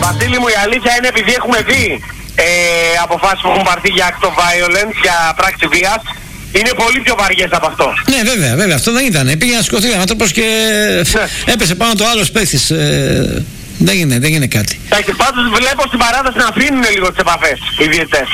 Βασίλη μου, η αλήθεια είναι επειδή έχουμε δει αποφάσεις που έχουν πάρθει για act of violence, για πράξη βίας, είναι πολύ πιο βαριές από αυτό. Ναι, βέβαια, αυτό δεν ήταν. Πήγε να σηκωθεί ο άνθρωπος και έπεσε πάνω το άλλος παίχτης. Δεν είναι κάτι. Πάντως βλέπω στην παράταση να αφήνουν λίγο τις επαφές οι διαιτητές.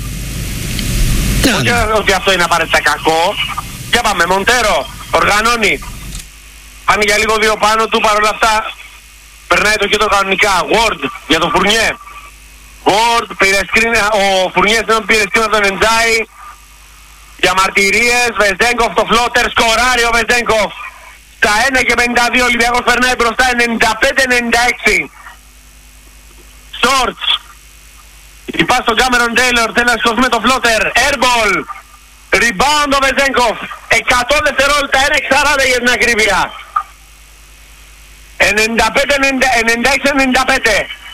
Όχι ότι αυτό είναι απαραίτητα κακό. Για πάμε, Μοντέρο οργανώνει. Πάνε για λίγο δύο πάνω του, παρόλα αυτά περνάει το κέντρο κανονικά. Ward για τον Φουρνιέ. Ward πήρε σκριν, ο Φουρνιές δεν πήρε σκριν από τον Εντζάι. Για μαρτυρίες, Βεζέγκοφ το φλότερ, σκοράρει ο Βεζέγκοφ. Στα 1 και 52 Ολυμπιακός περνάει μπροστά 95-96. Σόρτς. Η πάση στον Κάμερον Τέιλορ, θέλει να σηκωθεί με το φλότερ. Airball. Rebound ο Βεζέγκοφ. 100 δευτερόλεπτα, 1-40 για την ακρίβεια. 96-95.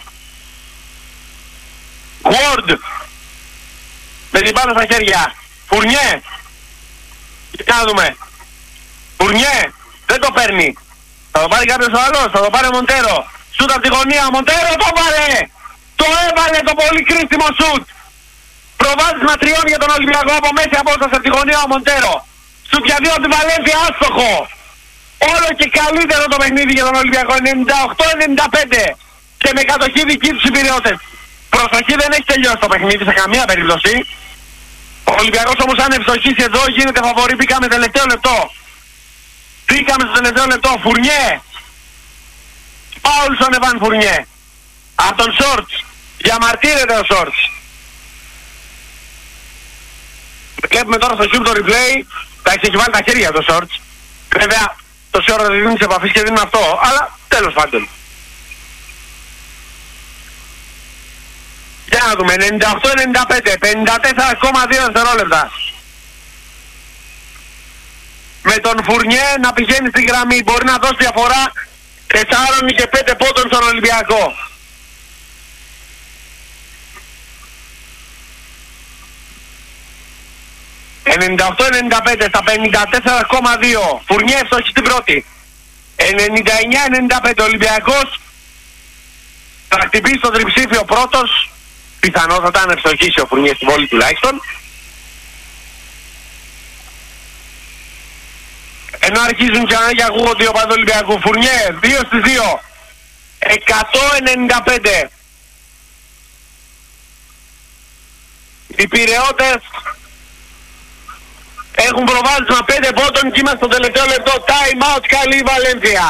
Ward. Με την μπάλα στα χέρια. Φουρνιέ. Να δούμε. Φουρνιέ. Δεν το παίρνει. Θα το πάρει κάποιος άλλος. Θα το πάρει ο Μοντέρο. Σούτ από τη γωνία. Ο Μοντέρο το πάρε. Το έβαλε το πολύ κρίσιμο σούτ. Προβάδισμα τριών για τον Ολυμπιακό από μέση απόσταση από τη γωνία ο Μοντέρο. Σούτ για δύο από τη Βαλένθια, άστοχο. Όλο και καλύτερο το παιχνίδι για τον Ολυμπιακό. 98-95. Και με κατοχή δική τους οι Πειραιώτες. Προσοχή, δεν έχει τελειώσει το παιχνίδι σε καμία περίπτωση. Ο Ολυμπιακός όμως αν ευστοχίσει εδώ γίνεται φαβορί. Μπήκαμε τελευταίο λεπτό. Μπήκαμε στο τελευταίο λεπτό. Φουρνιέ. Πάουλσον Εβάν Φουρνιέ. Από τον Σόρτς. Διαμαρτύρεται ο Σόρτς. Βλέπουμε τώρα στο shoot το replay. Τα έχει βάλει τα χέρια το Σόρτς. Βέβαια τόση ώρα δεν δίνει σε επαφή και δίνει αυτό. Αλλά τέλος πάντων. Για να δούμε. 98-95. 54,2 δευτερόλεπτα. Με τον Φουρνιέ να πηγαίνει στη γραμμή. Μπορεί να δώσει διαφορά 4 και 5 πόντων στον Ολυμπιακό. «98-95 στα 54,2. Φουρνιέ φτωχή στην πρώτη. 99-95 Ολυμπιακός. Θα χτυπήσει το τριψήφιο πρώτος. Πιθανότατα να ευστοχίσει ο Φουρνιέ στην βόλη τουλάχιστον. Ενώ αρχίζουν ξανά και ακούγονται οι οπαδοί Ολυμπιακού. Φουρνιέ 2-2. 195. Οι Πειραιώτες έχουν προβάδισμα 5 πόντων και είμαστε στο τελευταίο λεπτό. Time out, καλή η Βαλένθια.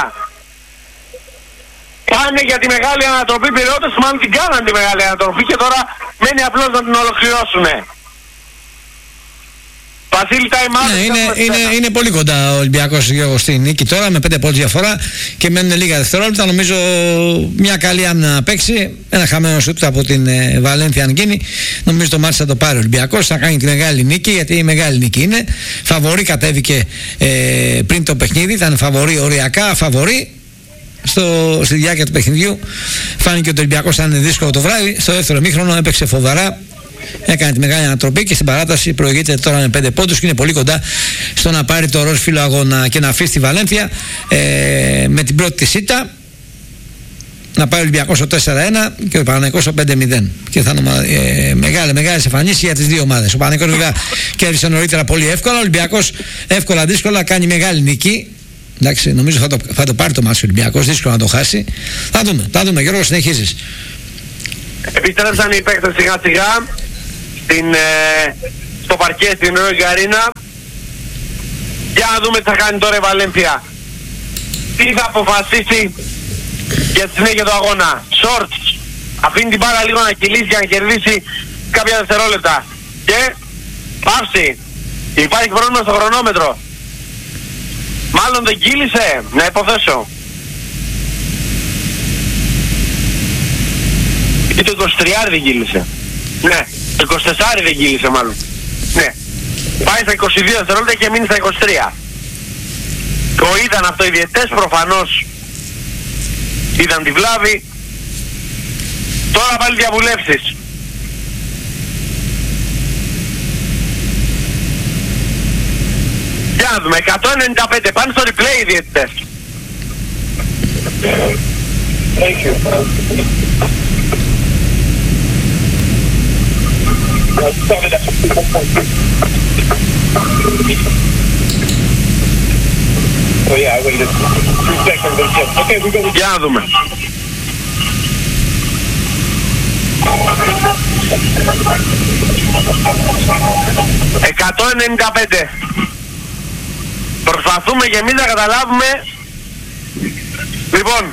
Πάνε για τη μεγάλη ανατροπή. Πειραιώτες μάλλον την κάναν τη μεγάλη ανατροπή και τώρα μένει απλώς να την ολοκληρώσουνε. Βασίλη, time out. Είναι πολύ κοντά ο Ολυμπιακός στη νίκη τώρα με 5 πόντους διαφορά και μένουν λίγα δευτερόλεπτα. Νομίζω μια καλή άμυνα να παίξει. Ένα χαμένο σούτ από την Βαλένθια αν γίνει. Νομίζω το μάτς θα το πάρει ο Ολυμπιακός. Θα κάνει τη μεγάλη νίκη γιατί η μεγάλη νίκη είναι. Φαβορί πριν το παιχνίδι. Ήταν φαβορί οριακά. Φαβορί. Στη διάρκεια του παιχνιδιού φάνηκε ότι ο Ολυμπιακός ήταν δύσκολο το βράδυ. Στο δεύτερο ημίχρονο έπαιξε φοβερά. Έκανε τη μεγάλη ανατροπή και στην παράταση προηγείται τώρα με 5 πόντους και είναι πολύ κοντά στο να πάρει το ροζ φύλλο αγώνα και να αφήσει τη Βαλένθια με την πρώτη της ήττα να πάει ο Ολυμπιακός στο 4-1 και ο Παναθηναϊκός στο 5-0 και θα είναι μεγάλες εμφανίσεις για τις δύο ομάδες. Ο Παναθηναϊκός βέβαια κέρδισε νωρίτερα πολύ εύκολα, ο Ολυμπιακός εύκολα δύσκολα κάνει μεγάλη νίκη. Εντάξει, νομίζω θα το πάρει το μάτς ο Ολυμπιακός, δύσκολο να το χάσει. Θα δούμε Γιώργο, συνεχίζεις. Επιστρέψαν οι παίκτες σιγά σιγά στο παρκέ στην Νέο Γκαρίνα. Για να δούμε τι θα κάνει τώρα η Βαλένθια. Τι θα αποφασίσει για τη συνέχεια του αγώνα. Σόρτς αφήνει την μπάλα λίγο να κυλήσει για να κερδίσει κάποια δευτερόλεπτα. Και παύση. Υπάρχει πρόβλημα στο χρονόμετρο. Μάλλον δεν κύλησε. Να υποθέσω. Ή το 23 δεν κύλησε. Ναι. Το 24 δεν κύλησε μάλλον. Ναι. Πάει στα 22 δευτερόλεπτα και μείνει στα 23. Το είδαν αυτό οι διαιτητές, προφανώς είδαν τη βλάβη. Τώρα πάλι διαβουλεύσεις. Για να δούμε, 195 πάνε στο replay οι διαιτητές. Για να δούμε. «195». Προσπαθούμε και εμείς να καταλάβουμε. Λοιπόν,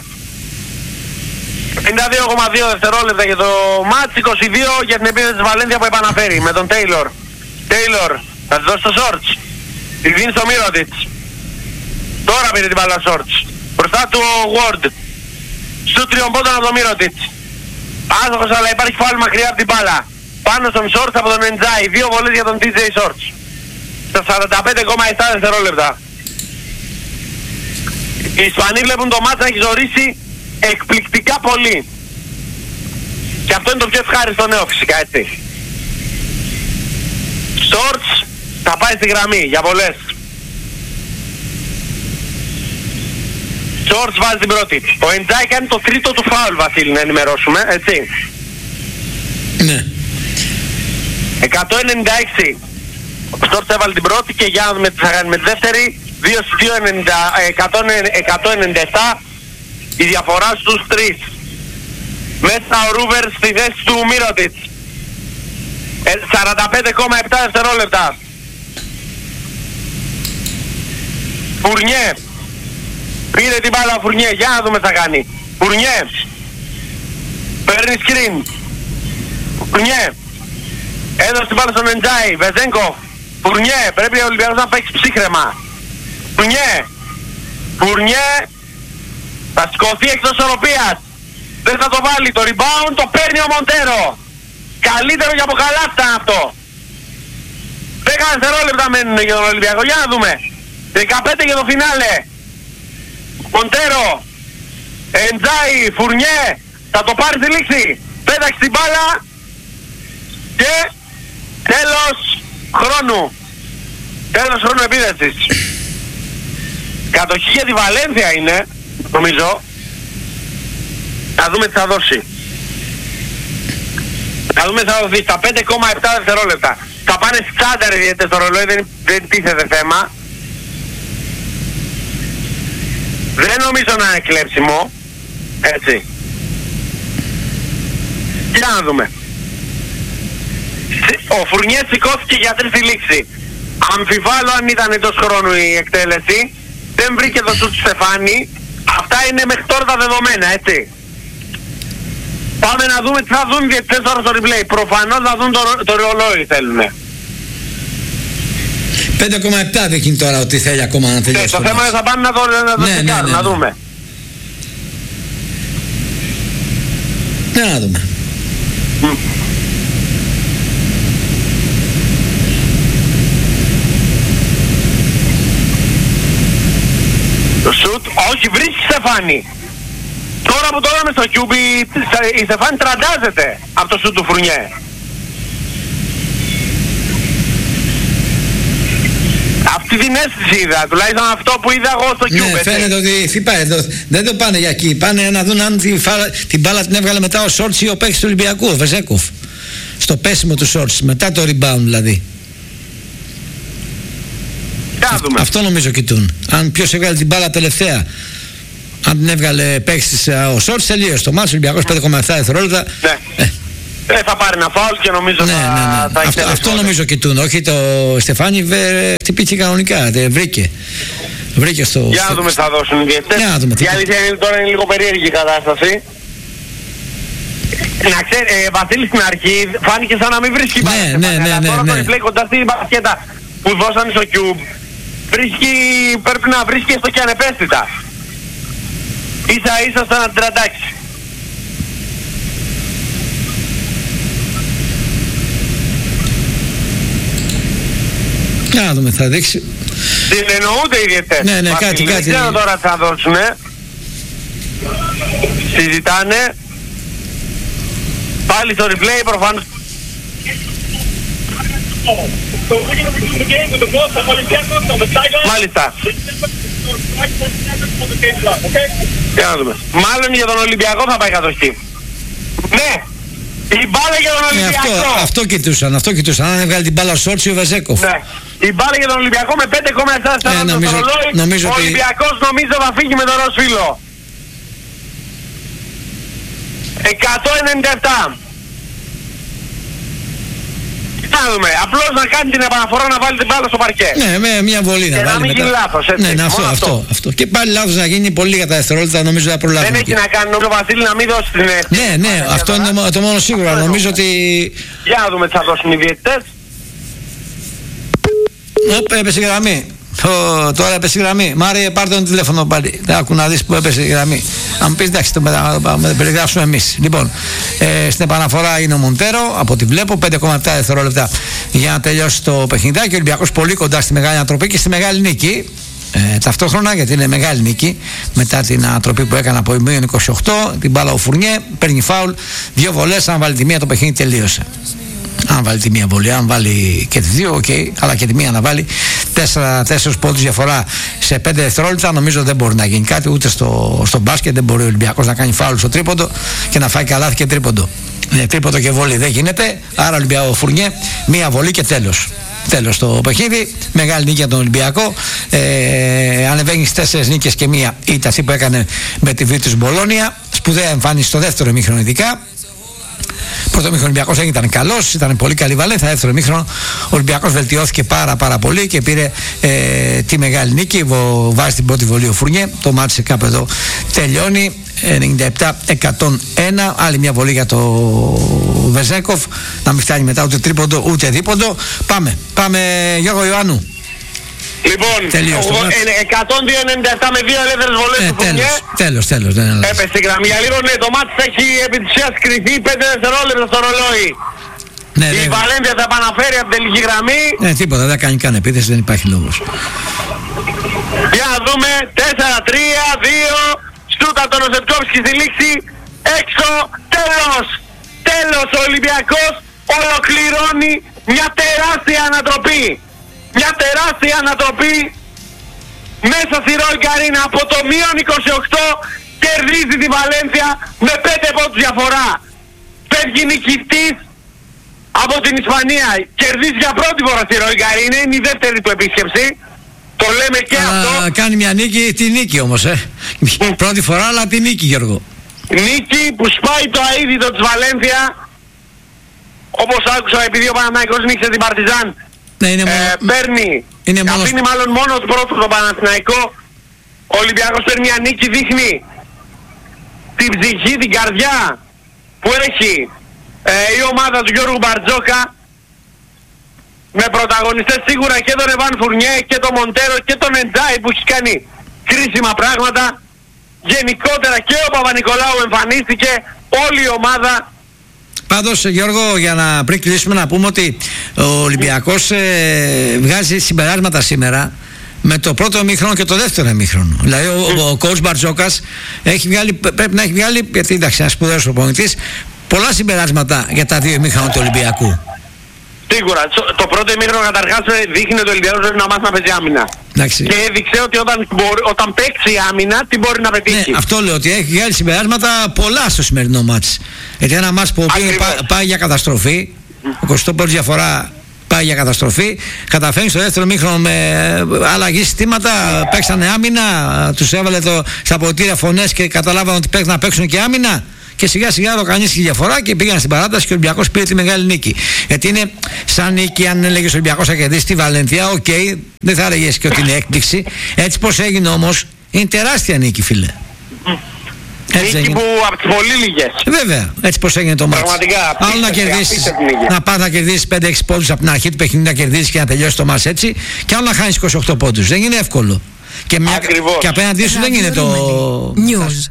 52,2 δευτερόλεπτα για το μάτς, 22 για την επίθεση της Βαλένθια που επαναφέρει με τον Τέιλορ. Τέιλορ θα τη δώσει το Σόρτς, τη δίνει στο Μίροτιτς. Τώρα πήρε την μπάλα Σόρτς. Μπροστά του ο Ward. Σου τριομπόταν από το Μίροτιτς. Άστοχος, αλλά υπάρχει φάουλ μακριά από την μπάλα. Πάνω στον Σόρτς από τον Εντζάι. 2 βολές για τον TJ Σόρτς. Στα 45,7 δευτερόλεπτα. Οι Ισπανοί βλέπουν το μάτς να έχει ζορίσει εκπληκτικά πολύ. Και αυτό είναι το πιο ευχάριστο νέο φυσικά, έτσι. Σόρτς θα πάει στη γραμμή για βολές. Σόρτς βάζει την πρώτη. Ο Εντζάι κάνει το τρίτο του φάουλ, Βασίλη, να ενημερώσουμε, έτσι. Ναι. 196. Ο Σόρτς έβαλε την πρώτη και για να δούμε τι θα κάνει με τη δεύτερη. 197. Η διαφορά στους 3. Μέσα ο Ρούβερ στη θέση του Μίροτιτς. 45,7 δευτερόλεπτα. Φουρνιέ. Πήρε την μπάλα ο Φουρνιέ. Για να δούμε τι θα κάνει. Φουρνιέ. Παίρνει σκριν. Φουρνιέ. Έδωσε την μπάλα στον Εντζάι. Βεζέγκοφ. Φουρνιέ. Πρέπει ο Ολυμπιακός να παίξει ψύχρεμα. Φουρνιέ. Φουρνιέ. Θα σηκωθεί εκτός οροπίας. Δεν θα το βάλει. Το rebound το παίρνει ο Μοντέρο. Καλύτερο και από καλά ήταν αυτό. 10 δευτερόλεπτα μένουν για τον Ολυμπιακό. Για να δούμε. 15 για το φινάλε. Μοντέρο. Εντζάι. Φουρνιέ. Θα το πάρει στη λήξη. Πέταξε την μπάλα. Και τέλος χρόνου. Τέλος χρόνου επίδεσης. Κατοχή για τη Βαλένθια είναι, νομίζω. Θα δούμε τι θα δώσει. Θα δούμε τι θα δοθεί στα 5,7 δευτερόλεπτα. Θα πάνε στάνταρ γιατί στο ρολόι, δεν τίθεται θέμα. Δεν νομίζω να είναι κλέψιμο. Έτσι. Για να δούμε. Ο Φουρνιέ σηκώθηκε για τρίτη λήξη. Αμφιβάλλω αν ήταν εντός χρόνου η εκτέλεση. Δεν βρήκε το σουτ Στεφάνι. Αυτά είναι μέχρι τώρα τα δεδομένα, έτσι. Πάμε να δούμε τι θα δουν διαιτητές τώρα στο replay. Προφανώς θα δουν το ρολόι θέλουνε. 5,7 δείχνει τώρα ότι θέλει ακόμα να τελειώσει. Το θέμα είναι θα πάνε να το τσεκάρουν, να δούμε. Ναι, να δούμε. Το σουτ, όχι, βρίσκει Στεφάνι. Τώρα που το είδαμε στο Κιούμπι, η Στεφάνι τραντάζεται από το σουτ του Φουρνιέ. Αυτή την αίσθηση είδα, τουλάχιστον αυτό που είδα εγώ στο Κιούμπι. Ναι, φαίνεται ότι δεν το πάνε για εκεί. Πάνε να δουν αν την μπάλα την έβγαλε μετά ο Σόρτς ή ο παίκτης του Ολυμπιακού, ο Βεζέκοφ. Στο πέσιμο του Σόρτς, μετά το rebound δηλαδή. Αυτό νομίζω κοιτούν. Αν ποιος έβγαλε την μπάλα τελευταία. Αν την έβγαλε παίκτης ο Σόρτς, τελείωσε το μάτς. Ο Ολυμπιακός 5,7 δευτερόλεπτα. Ναι. Θα πάρει ένα φάουλ και νομίζω θα έχει. Αυτό νομίζω κοιτούν. Όχι το Στεφάνι χτυπήθηκε κανονικά. Βρήκε στο. Για να δούμε τι θα δώσουν οι διαιτητές. Η αλήθεια είναι τώρα είναι λίγο περίεργη η κατάσταση. Να ξέρει, Βασίλη, στην αρχή φάνηκε σαν να μην βρίσκει μπάλα. Ναι. Τώρα το replay κοντά στην μπασκέτα που δώσανε στο Cube πρέπει να βρίσκει έστω και ανεπαίσθητα. Ίσα στο να την τραντάξει. Να δούμε, θα δείξει. Συνεννοούνται οι διαιτητές. Ναι, κάτι. Δεν ξέρω τώρα τι θα δώσουνε. Συζητάνε. Πάλι στο replay προφανώς. Μάλιστα. Για να δούμε. Μάλλον για τον Ολυμπιακό θα πάει κατοχή. Ναι. Η μπάλα για τον Ολυμπιακό. Αυτό κοιτούσαν. Αν έβγαλε την μπάλα ο Σόρτσι ο Βεζέκοφ. Ναι. Η μπάλα για τον Ολυμπιακό με 5,7 στο ρολόι. Ο Ολυμπιακός νομίζω θα φύγει με τον ροζ φύλλο. 197. Να δούμε. Απλώς να κάνει την επαναφορά να βάλει την μπάλα στο παρκέ. Ναι, με μια βολή να βάλει. Να μην γίνει λάθος. Ναι, αυτό. Και πάλι λάθος να γίνει πολύ για τα δευτερόλεπτα, νομίζω θα προλάβει. Δεν έχει να κάνει, νομίζω ο Βασίλη να μην δώσει την ευθύνη. Ναι, αυτό είναι το μόνο σίγουρο. Νομίζω ότι. Για να δούμε τι θα δώσουν οι διαιτητές. Έπεσε η γραμμή. Τώρα έπεσε η γραμμή. Μάρια, πάρ' τον τηλέφωνο πάλι. Δεν άκου να δεις που έπεσε η γραμμή. Αν μου πεις, εντάξει, το περιγράψουμε εμείς. Λοιπόν, στην επαναφορά είναι ο Μοντέρο, από ό,τι βλέπω, 5,7 δευτερόλεπτα για να τελειώσει το παιχνιδάκι. Ο Ολυμπιακός πολύ κοντά στη μεγάλη ανατροπή και στη μεγάλη νίκη. Ταυτόχρονα, γιατί είναι μεγάλη νίκη μετά την ανατροπή που έκανε από μείον 28, την μπάλα ο Φουρνιέ, παίρνει φάουλ, 2 βολές, αν βάλει τη μία το παιχνίδι τελείωσε. Αν βάλει τη μία βολή, αν βάλει και τις δύο, αλλά και τη μία να βάλει 4 πόντους διαφορά σε 5 δευτερόλεπτα, νομίζω δεν μπορεί να γίνει κάτι ούτε στο μπάσκετ. Δεν μπορεί ο Ολυμπιακός να κάνει φάουλ στο τρίποντο και να φάει καλάθι και τρίποντο. Τρίποντο και βολή δεν γίνεται. Άρα Ολυμπιακό Φουρνιέ, μία βολή και τέλος το παιχνίδι. Μεγάλη νίκη για τον Ολυμπιακό. Ανεβαίνει στις 4 νίκες και μία ήττα, αυτή που έκανε με τη Βίρτους Μπολόνια. Σπουδαία εμφάνιση στο δεύτερο ημίχρονο ειδικά. Πρώτο ημίχρονο ο Ολυμπιακός ήταν καλός, ήταν πολύ καλή Βαλένθια. Δεύτερο ημίχρονο ο Ολυμπιακός βελτιώθηκε πάρα πολύ και πήρε τη μεγάλη νίκη. Βάζει την πρώτη βολή ο Φουρνιέ. Το μάτι κάπου εδώ τελειώνει. 97-101. Άλλη μια βολή για το Βεζέκοφ. Να μην φτάνει μετά ούτε τρίποντο ούτε δίποντο. Πάμε Γιώργο Ιωάννου. Λοιπόν, 102-97 με 2 ελεύθερες βολές του Φουρνιέ. Τέλος. Έπεσε η γραμμή. Για λίγο το μάτς έχει επί της ουσίας κρυφθεί 5 δευτερόλεπτα στο ρολόι. Ναι, η Βαλένθια θα επαναφέρει από την τελική γραμμή. Τίποτα, δεν κάνει καν επίθεση, δεν υπάρχει λόγος. Για να δούμε. 4-3-2. Στούτα τον Οσεπτόφσκι στη λήξη. Έξω. Τέλος ο Ολυμπιακός ολοκληρώνει μια τεράστια ανατροπή. Μια τεράστια ανατροπή μέσα στη Ροϊ Γκαρίνα. Από το μείον 28 κερδίζει τη Βαλένθια με 5 πόντους διαφορά. Φεύγει νικητής από την Ισπανία. Κερδίζει για πρώτη φορά στη Ροϊ Γκαρίνα. Είναι η δεύτερη του επίσκεψη. Το λέμε και αυτό. Κάνει μια νίκη, τη νίκη όμως. Πρώτη φορά, αλλά τη νίκη, Γιώργο. Νίκη που σπάει το αείδητο της Βαλένθια. Όπως άκουσα, επειδή ο Παναθηναϊκός νίκησε την Παρτιζάν. Παίρνει, αφήνει μάλλον μόνο του πρώτου το Παναθηναϊκό. Ο Ολυμπιακός παίρνει μια νίκη, δείχνει την ψυχή, την καρδιά που έχει η ομάδα του Γιώργου Μπαρτζόκα, με πρωταγωνιστές σίγουρα και τον Εβάν Φουρνιέ και τον Μοντέρο και τον Εντζάι που έχει κάνει κρίσιμα πράγματα. Γενικότερα και ο Παπα-Νικολάου εμφανίστηκε, όλη η ομάδα. Πάντως, Γιώργο, για να πριν κλείσουμε να πούμε ότι ο Ολυμπιακός βγάζει συμπεράσματα σήμερα με το πρώτο ημίχρονο και το δεύτερο ημίχρονο. Δηλαδή ο coach Μπαρτζόκας πρέπει να έχει βγάλει, γιατί εντάξει, ένας σπουδαίος προπονητής, πολλά συμπεράσματα για τα 2 ημίχρονα του Ολυμπιακού. Σίγουρα. Το πρώτο ημίχρονο καταρχάς δείχνει ότι ο Ολυμπιακός πρέπει να μάθει να παίζει άμυνα. Εντάξει. Και έδειξε ότι όταν παίξει άμυνα, τι μπορεί να πετύχει. Ναι, αυτό λέω, ότι έχει βγάλει συμπεράσματα πολλά στο σημερινό μάτς. Γιατί ένα μάτς που πάει για καταστροφή, 21 διαφορά πάει για καταστροφή, καταφέρνει στο δεύτερο ημίχρονο με αλλαγή συστήματα, παίξανε άμυνα, τους έβαλε στα αποδυτήρια φωνές και καταλάβανε ότι πρέπει να παίξουν και άμυνα. Και σιγά σιγά οργανίστηκε η διαφορά και πήγαν στην παράταση και ο Ολυμπιακός πήρε τη μεγάλη νίκη. Γιατί είναι σαν νίκη, αν έλεγε ο Ολυμπιακός θα κερδίσει τη Βαλένθια, δεν θα έλεγε και ότι είναι έκπληξη. Έτσι πως έγινε όμως, είναι τεράστια νίκη, φίλε. Νίκη που από τις πολύ λίγες. Βέβαια, έτσι πως έγινε το μάτς. Άλλο να κερδίσεις, να πας να κερδίσεις 5-6 πόντους από την αρχή του παιχνιδιού, να κερδίσεις και να τελειώσει το μάτς έτσι, και άλλο να χάνεις 28 πόντους. Δεν είναι εύκολο. Και απέναντί σου δεν είναι το. News.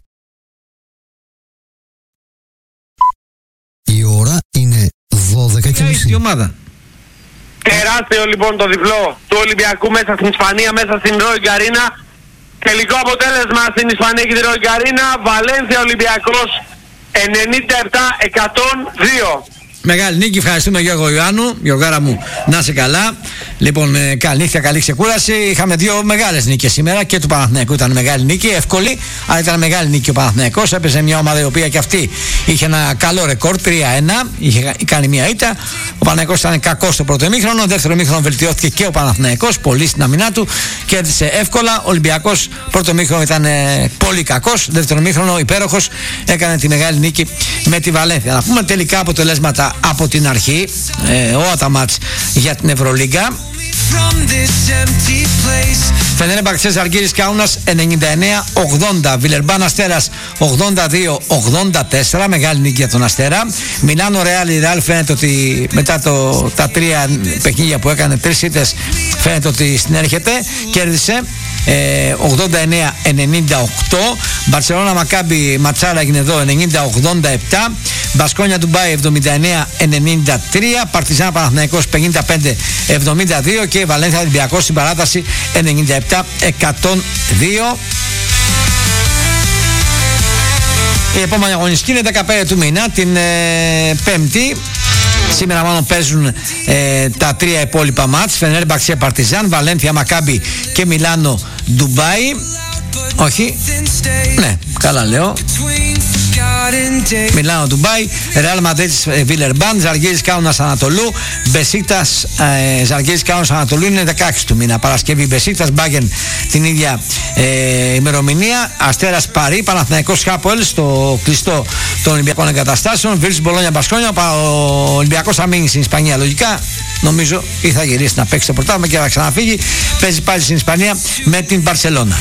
Η ώρα είναι 12:30. Η ομάδα. Τεράστιο λοιπόν το διπλό του Ολυμπιακού μέσα στην Ισπανία, μέσα στην Ροϊ Γκαρίνα. Τελικό αποτέλεσμα στην Ισπανία και τη Ροϊ Γκαρίνα. Βαλένθια Ολυμπιακός 97-102. Μεγάλη νίκη, ευχαριστούμε Γιώργο Ιωάννου. Γιώργάρα μου, να είσαι καλά. Λοιπόν, καλή νύχτα, καλή ξεκούραση. Είχαμε δύο μεγάλες νίκες σήμερα και του Παναθηναϊκού ήταν μεγάλη νίκη, εύκολη, αλλά ήταν μεγάλη νίκη ο Παναθηναϊκός. Έπαιζε μια ομάδα η οποία και αυτή είχε ένα καλό ρεκόρ, 3-1, είχε κάνει μια ήττα. Ο Παναθηναϊκός ήταν κακός στο πρώτο ημίχρονο, δεύτερο ημίχρονο βελτιώθηκε και ο Παναθηναϊκός, πολύ στην αμυνά του, κέρδισε εύκολα. Ο Ολυμπιακός πρώτο ημίχρονο ήταν πολύ κακός, δεύτερο ημίχρονο υπέροχος, έκανε τη μεγάλη νίκη με τη Βαλένθια. Να πούμε τελικά αποτελέσματα από την αρχή. Όατα μάτς για την Ευρωλίγκα. Φενέρμπαχτσε Ζαλγκίρις Κάουνας 99-80, Βιλερμπάν Αστέρας 82-84, μεγάλη νίκη για τον Αστέρα. Μιλάνο Ρεάλ, η Ρεάλ φαίνεται ότι μετά τα τρία παιχνίδια που έκανε, τρεις ήττες, φαίνεται ότι συνέρχεται, κέρδισε 89-98. Μπαρσελόνα Μακάμπι Ματσάρα έγινε εδώ 90-87. Μπασκόνια Ντουμπάι 79-93. Παρτιζάν Παναθηναϊκός 55-72 και Βαλένθια Ολυμπιακός στην παράταση 97-102. Η επόμενη αγωνιστική είναι 15 του μήνα, την Πέμπτη. Σήμερα μάλλον παίζουν τα τρία υπόλοιπα μάτς. Φενέρμπαχτσε Παρτιζάν, Βαλένθια Μακάμπι και Μιλάνο Ντουμπάι. Όχι, ναι, καλά λέω. Μιλάνο Ντουμπάι, Ρεάλ Μαδρίτης Βιλερμπάν, Ζαλγκίρις Κάουνας Ανατολού, Μπεσίκτας Ζαλγκίρις Κάουνας Ανατολού είναι 16 του μήνα. Παρασκευή Μπεσίκτας Μπάγκεν την ίδια ημερομηνία. Αστέρας Παρί, Παναθηναϊκός Χάπολ στο κλειστό των Ολυμπιακών Εγκαταστάσεων. Βίλς Μπολόνια Μπασκόνια. Ο Ολυμπιακός θα μείνει στην Ισπανία λογικά. Νομίζω ή θα γυρίσει να παίξει το πρωτάθλημα και θα ξαναφύγει. Παίζει πάλι στην Ισπανία με την Μπαρσελόνα.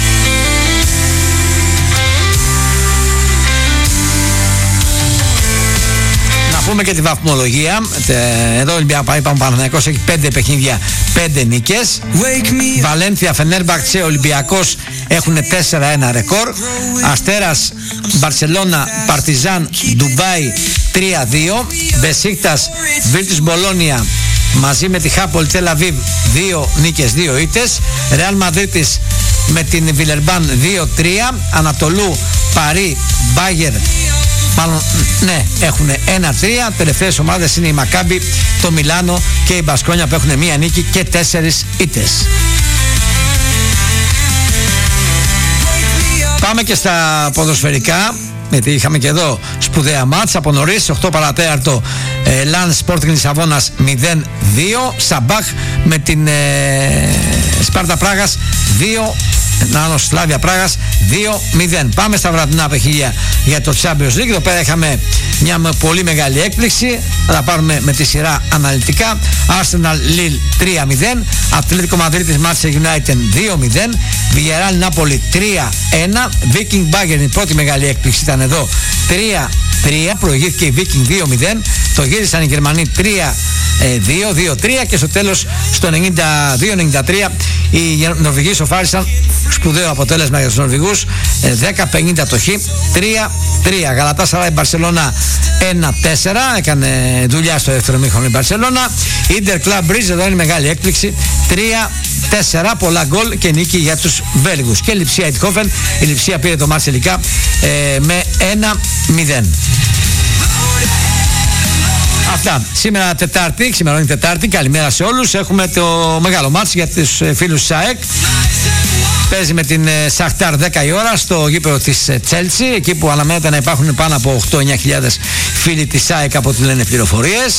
Πούμε και τη βαθμολογία. Εδώ ο Ολυμπιακός, είπαμε, Παναθηναϊκός έχει 5 παιχνίδια, 5 νίκες. Βαλένθια, Φενέρμπαχτσε, Ολυμπιακός έχουν 4-1 ρεκόρ. Αστέρας, Μπαρσελόνα, Παρτιζάν, Ντουμπάι 3-2. Μπεσίκτας, Βίρτους Μπολόνια μαζί με τη Χάπολ Τελ Αβίβ 2 νίκες, 2 ήττες. Ρεάλ Μαδρίτης με την Βιλερμπάν 2-3. Ανατολού, Παρί, Μπάγερ, μάλλον ναι, έχουν 1-3. Τελευταίες ομάδες είναι η Μακάμπι, το Μιλάνο και η Μπασκόνια που έχουν μία νίκη και 4 ήττες. Πάμε και στα ποδοσφαιρικά, γιατί είχαμε και εδώ σπουδαία μάτς από νωρίς. 8 παρατέταρτο Λαν Sporting Λισαβόνας 0-2. Σαμπάχ με την Σπάρτα Πράγας 2. Νάνο Σλάβια Πράγας 2-0. Πάμε στα βραδινά παιχνίδια για το Champions League. Εδώ πέρα είχαμε μια πολύ μεγάλη έκπληξη. Θα τα πάρουμε με τη σειρά αναλυτικά. Arsenal Lille 3-0. Ατλέτικο Μαδρίτης Manchester United 2-0. Villarreal Νάπολη 3-1. Viking Bayern, η πρώτη μεγάλη έκπληξη ήταν εδώ 3-3. Προηγήθηκε η Viking 2-0. Το γύρισαν οι Γερμανοί 3-2-3 και στο τέλος στο 92-93 οι Νορβηγοί σοφάρισαν. Σπουδαίο αποτέλεσμα για τους Νορβηγούς, 10-50 το χ, 3-3. Γαλατάσαράι Μπαρσελόνα 1-4, έκανε δουλειά στο δεύτερο μήχρονο η Μπαρσελόνα. Ίντερ Κλαμπ Μπρίζ, εδώ είναι μεγάλη έκπληξη, 3-4, πολλά γκολ και νίκη για τους Βέλγους. Και Λιψία Ειτχόφεν, η Λιψία πήρε το μάτς τελικά με 1-0. Αυτά. Σήμερα Τετάρτη, ξημερώνει Τετάρτη, καλημέρα σε όλους. Έχουμε το μεγάλο μάτς για τους φίλους ΣΑΕΚ. Παίζει με την Σαχτάρ 10 η ώρα στο γήπεδο της Τσέλσι, εκεί που αναμένεται να υπάρχουν πάνω από 8-9 χιλιάδες φίλοι της ΣΑΕΚ από ό,τι λένε πληροφορίες.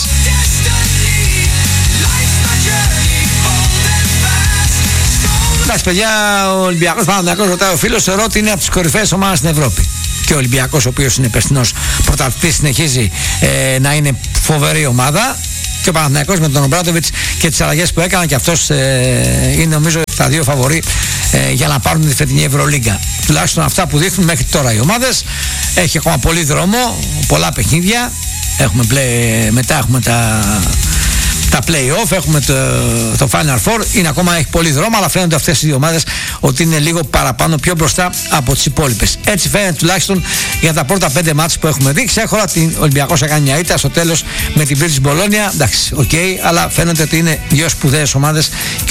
Εντάξει παιδιά, ο Ολυμπιακός Παναθηναϊκός, ρωτάει ο φίλος, θεωρώ ότι είναι από τις κορυφαίες ομάδες στην Ευρώπη. Και ο Ολυμπιακός, ο οποίος είναι περσινός πρωταθλητής, συνεχίζει να είναι φοβερή ομάδα. Και ο Παναθηναϊκός με τον Ομπράτοβιτς και τις αλλαγές που έκανε, και αυτός είναι νομίζω τα δύο φαβορί για να πάρουν τη φετινή Ευρωλίγκα. Τουλάχιστον αυτά που δείχνουν μέχρι τώρα οι ομάδες. Έχει ακόμα πολύ δρόμο, πολλά παιχνίδια. Μετά έχουμε τα play-off, έχουμε το Final Four. Είναι ακόμα, έχει πολύ δρόμο, αλλά φαίνονται αυτές οι δύο ομάδες ότι είναι λίγο παραπάνω, πιο μπροστά από τις υπόλοιπες. Έτσι φαίνεται τουλάχιστον για τα πρώτα 5 μάτς που έχουμε δει. Ξέχωρα την Ολυμπιακός έκανε μια ήττα στο τέλος με την Βίρτους Μπολόνια. Εντάξει, αλλά φαίνεται ότι είναι δύο σπουδαίες ομάδες